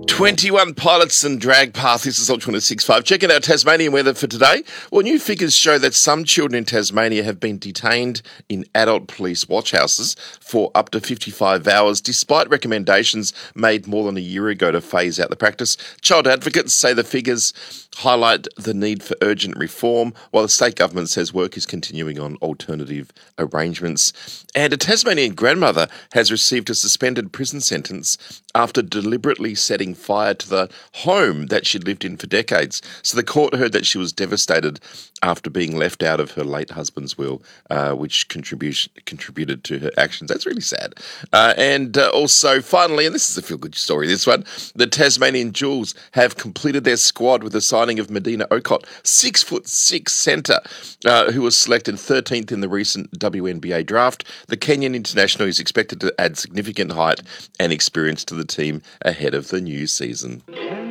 21 pilots and drag path. This is Ultra 1065. Checking out Tasmanian weather for today. Well, new figures show that some children in Tasmania have been detained in adult police watch houses for up to 55 hours, despite recommendations made more than a year ago to phase out the practice. Child advocates say the figures highlight the need for urgent reform, while the state government says work is continuing on alternative arrangements. And a Tasmanian grandmother has received a suspended prison sentence after deliberately setting fire to the home that she'd lived in for decades. So the court heard that she was devastated after being left out of her late husband's will, which contributed to her actions. That's really sad. And also, finally, and this is a feel-good story, this one, the Tasmanian Jewels have completed their squad with the signing of Medina Okot, 6'6" centre, who was selected 13th in the recent WNBA draft. The Kenyan international is expected to add significant height and experience to the team ahead of the new season.